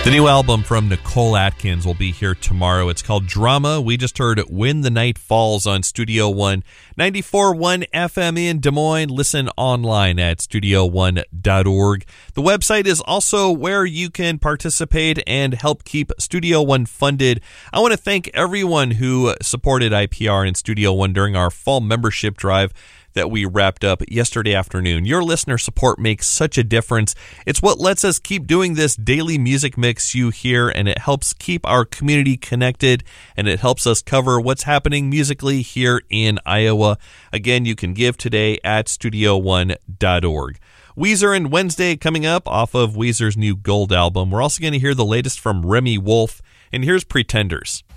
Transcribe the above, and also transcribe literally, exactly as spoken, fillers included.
The new album from Nicole Atkins will be here tomorrow. It's called Drama. We just heard When the Night Falls on Studio One, ninety-four point one F M in Des Moines. Listen online at studio one dot org. The website is also where you can participate and help keep Studio One funded. I want to thank everyone who supported I P R and Studio One during our fall membership drive that we wrapped up yesterday afternoon. Your listener support makes such a difference. It's what lets us keep doing this daily music mix you hear, and it helps keep our community connected, and it helps us cover what's happening musically here in Iowa. Again, you can give today at studio one dot org. Weezer and Wednesday coming up off of Weezer's new Gold album. We're also going to hear the latest from Remy Wolf, and here's Pretenders.